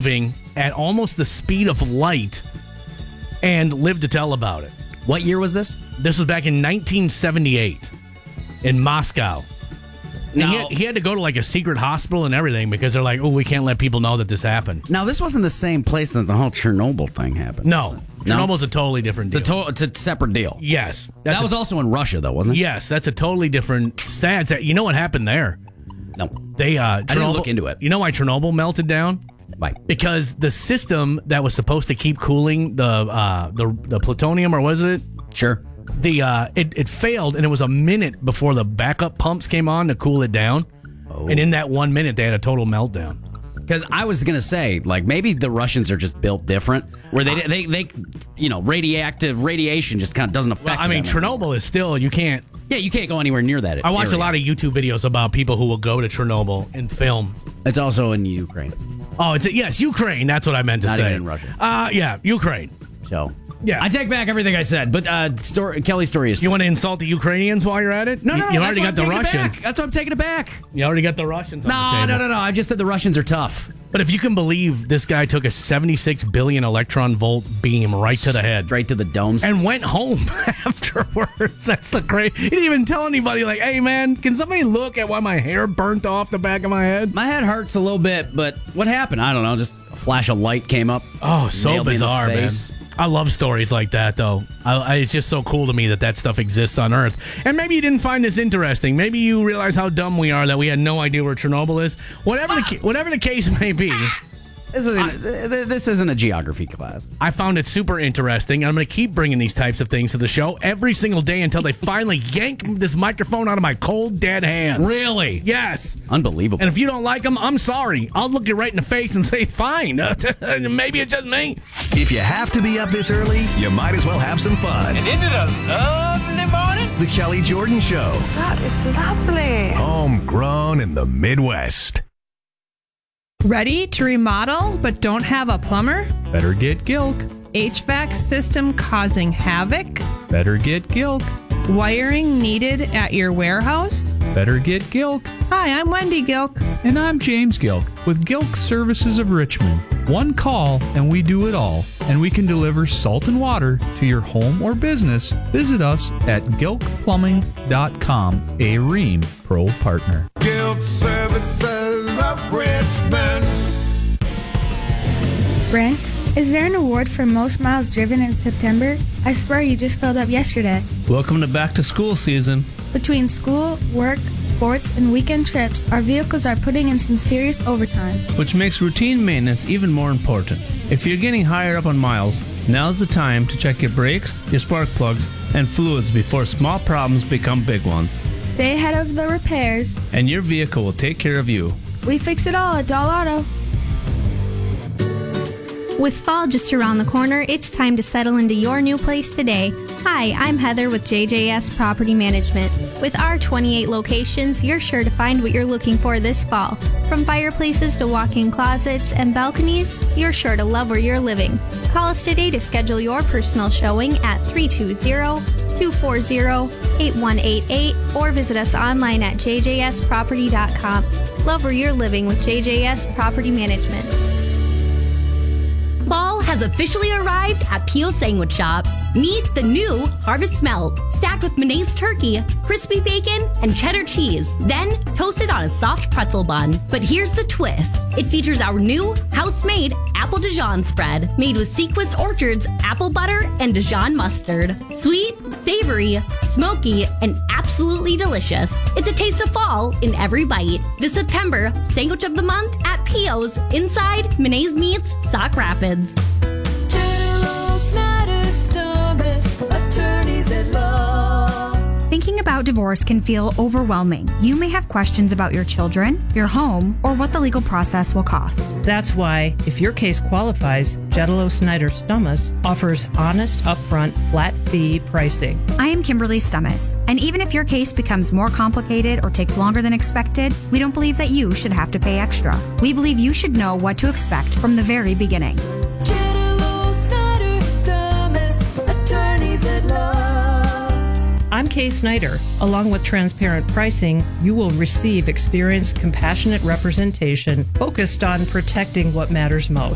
moving at almost the speed of light and lived to tell about it. What year was this? This was back in 1978 in Moscow. Now, he had to go to like a secret hospital and everything because they're like, oh, we can't let people know that this happened. Now, this wasn't the same place that the whole Chernobyl thing happened. No. Chernobyl's a totally different deal. It's a separate deal. Yes. That was also in Russia, though, wasn't it? Yes, that's a totally different... Sad. You know what happened there? No. I didn't look into it. You know why Chernobyl melted down? Why? Because the system that was supposed to keep cooling the plutonium, or was it? Sure. It failed, and it was a minute before the backup pumps came on to cool it down. Oh. And in that 1 minute, they had a total meltdown. Because I was going to say, like, maybe the Russians are just built different, where they radiation just kind of doesn't affect them. I mean, Chernobyl is still, you can't... Yeah, you can't go anywhere near that I watched area. a lot of YouTube videos about people who will go to Chernobyl and film. It's also in Ukraine. Oh, yes, Ukraine. That's what I meant to say. Not even in Russia. Yeah, Ukraine. So... Yeah, I take back everything I said, but Kelly's story is true. You want to insult the Ukrainians while you're at it? No, you already got the Russians. That's why I'm taking it back. You already got the Russians on the table. No. I just said the Russians are tough. But if you can believe this guy took a 76 billion electron volt beam right to the head. Straight to the domes. And went home afterwards. That's the crazy. He didn't even tell anybody, like, hey, man, can somebody look at why my hair burnt off the back of my head? My head hurts a little bit, but what happened? I don't know. Just a flash of light came up. Oh, so bizarre, man. I love stories like that, though. It's just so cool to me that stuff exists on Earth. And maybe you didn't find this interesting. Maybe you realize how dumb we are that we had no idea where Chernobyl is. Whatever the case may be. This isn't a geography class. I found it super interesting. I'm going to keep bringing these types of things to the show every single day until they finally yank this microphone out of my cold, dead hands. Really? Yes. Unbelievable. And if you don't like them, I'm sorry. I'll look you right in the face and say, fine. Maybe it's just me. If you have to be up this early, you might as well have some fun. And isn't it a lovely morning? The Kelly Jordan Show. That is lovely. Homegrown in the Midwest. Ready to remodel but don't have a plumber? Better get Gilk. HVAC system causing havoc? Better get Gilk. Wiring needed at your warehouse? Better get Gilk. Hi, I'm Wendy Gilk. And I'm James Gilk with Gilk Services of Richmond. One call and we do it all. And we can deliver salt and water to your home or business. Visit us at gilkplumbing.com, a Rheem Pro partner. Gilk Services of Richmond. Brent, is there an award for most miles driven in September? I swear you just filled up yesterday. Welcome to back to school season. Between school, work, sports, and weekend trips, our vehicles are putting in some serious overtime. Which makes routine maintenance even more important. If you're getting higher up on miles, now's the time to check your brakes, your spark plugs, and fluids before small problems become big ones. Stay ahead of the repairs. And your vehicle will take care of you. We fix it all at Doll Auto. With fall just around the corner, it's time to settle into your new place today. Hi, I'm Heather with JJS Property Management. With our 28 locations, you're sure to find what you're looking for this fall. From fireplaces to walk-in closets and balconies, you're sure to love where you're living. Call us today to schedule your personal showing at 320-240-8188 or visit us online at jjsproperty.com. Love where you're living with JJS Property Management. Fall has officially arrived at P.O. Sandwich Shop. Meet the new Harvest Melt, stacked with mayonnaise turkey, crispy bacon, and cheddar cheese, then toasted on a soft pretzel bun. But here's the twist. It features our new house-made apple Dijon spread, made with Sequist Orchard's apple butter and Dijon mustard. Sweet, savory, smoky, and absolutely delicious. It's a taste of fall in every bite. This September, Sandwich of the Month at P.O.'s inside Mayonnaise Meats, Sauk Rapids. Thinking about divorce can feel overwhelming. You may have questions about your children, your home, or what the legal process will cost. That's why, if your case qualifies, Jetalo Snyder Stummas offers honest, upfront, flat fee pricing. I am Kimberly Stummas, and even if your case becomes more complicated or takes longer than expected, we don't believe that you should have to pay extra. We believe you should know what to expect from the very beginning. I'm Kay Snyder. Along with transparent pricing, you will receive experienced, compassionate representation focused on protecting what matters most.